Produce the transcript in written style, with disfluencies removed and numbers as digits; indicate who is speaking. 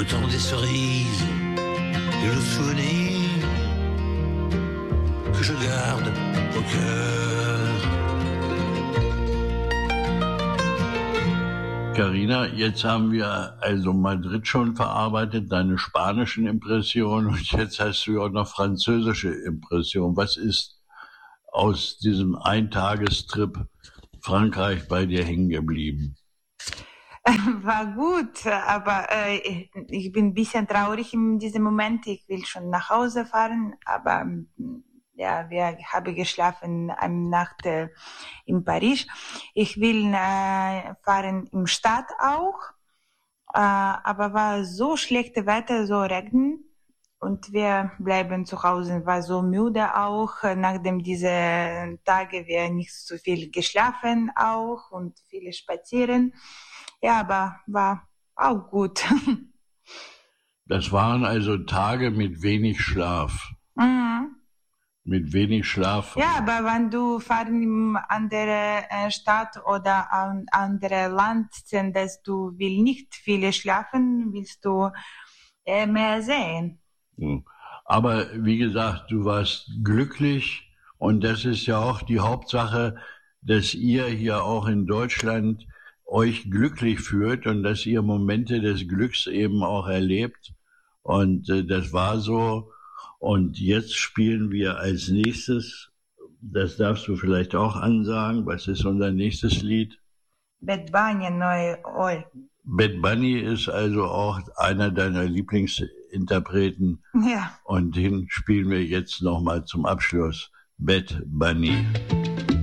Speaker 1: temps des cerises et le souvenir que je garde au cœur.
Speaker 2: Carina, jetzt haben wir also Madrid schon verarbeitet, deine spanischen Impressionen, und jetzt hast du ja auch noch französische Impressionen. Was ist aus diesem Eintagestrip Frankreich bei dir hängen geblieben?
Speaker 3: War gut, aber ich bin ein bisschen traurig in diesem Moment. Ich will schon nach Hause fahren, aber ja, wir haben geschlafen eine Nacht in Paris. Ich will fahren im Stadt auch, aber war so schlechte Wetter, so Regen, und wir bleiben zu Hause. War so müde auch, nachdem diese Tage wir nicht so viel geschlafen auch und viele spazieren. Ja, aber war auch gut.
Speaker 2: Das waren also Tage mit wenig Schlaf.
Speaker 3: Mhm.
Speaker 2: Mit wenig Schlaf.
Speaker 3: Ja, aber wenn du fahren in andere Stadt oder an andere Land sind, dass du will nicht viele schlafen, willst du mehr sehen.
Speaker 2: Aber wie gesagt, du warst glücklich, und das ist ja auch die Hauptsache, dass ihr hier auch in Deutschland euch glücklich fühlt und dass ihr Momente des Glücks eben auch erlebt. Und das war so. Und jetzt spielen wir als nächstes, das darfst du vielleicht auch ansagen, was ist unser nächstes Lied?
Speaker 3: Bad Bunny, Neue Oil.
Speaker 2: Bad Bunny ist also auch einer deiner Lieblingsinterpreten.
Speaker 3: Ja.
Speaker 2: Und den spielen wir jetzt nochmal zum Abschluss. Bad Bunny.